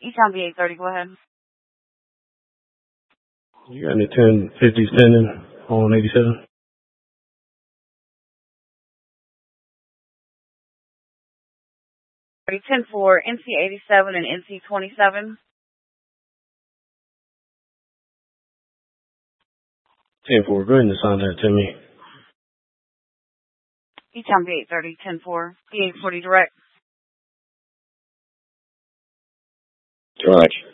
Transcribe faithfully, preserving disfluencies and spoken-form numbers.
Eton B eight thirty, go ahead. You got any ten fifty standing on eighty-seven? ten four, N C eighty-seven and N C twenty-seven. ten four, go ahead and assign that to me. Eton B eight thirty, ten four, B eight forty direct. Too much.